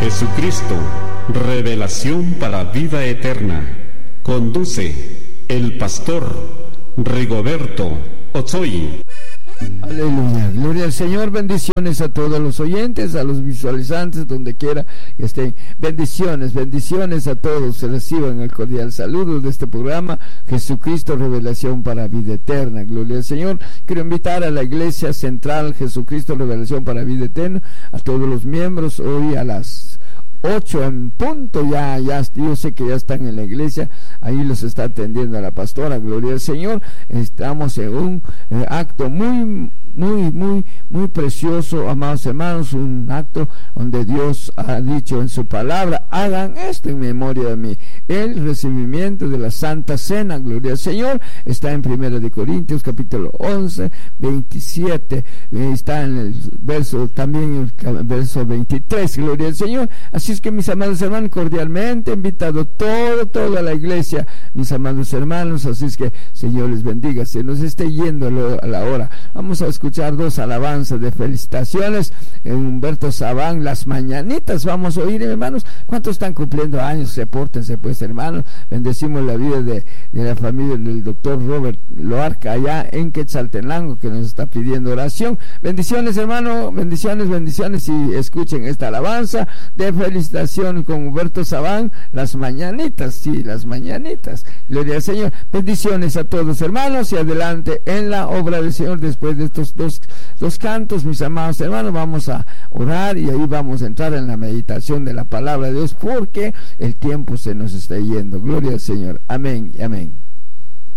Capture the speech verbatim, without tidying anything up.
Jesucristo, revelación para vida eterna. Conduce el pastor Rigoberto Ochoy. Aleluya, gloria al Señor, bendiciones a todos los oyentes, a los visualizantes, donde quiera que estén. Bendiciones, bendiciones a todos. Se reciban el cordial saludo de este programa, Jesucristo, revelación para vida eterna. Gloria al Señor. Quiero invitar a la Iglesia Central, Jesucristo, revelación para vida eterna, a todos los miembros, hoy a las ocho en punto, ya, ya, yo sé que ya están en la iglesia, ahí los está atendiendo la pastora, gloria al Señor. Estamos en un eh, acto muy, muy, muy, muy precioso, amados hermanos, un acto donde Dios ha dicho en su palabra: hagan esto en memoria de mí. El recibimiento de la Santa Cena, gloria al Señor, está en Primera de Corintios, capítulo once, veintisiete, eh, está en el verso, también el verso veintitrés, gloria al Señor. Así es que, mis amados hermanos, cordialmente invitado todo, toda la iglesia, mis amados hermanos. Así es que, Señor les bendiga. Se nos esté yendo a la hora. Vamos a escuchar dos alabanzas de felicitaciones. En Humberto Sabán, Las Mañanitas, vamos a oír, hermanos. ¿Cuántos están cumpliendo años? Repórtense, pues, hermanos. Bendecimos la vida de, de la familia del doctor Robert Loarca, allá en Quetzaltenango, que nos está pidiendo oración. Bendiciones, hermano, bendiciones, bendiciones, y escuchen esta alabanza de felicitaciones con Humberto Sabán, Las Mañanitas, sí, Las Mañanitas. Gloria al Señor. Bendiciones a todos, hermanos, y adelante en la obra del Señor. Después de estos dos, dos cantos, mis amados hermanos, vamos a orar y ahí vamos a entrar en la meditación de la palabra de Dios, porque el tiempo se nos está yendo. Gloria al Señor. Amén y amén.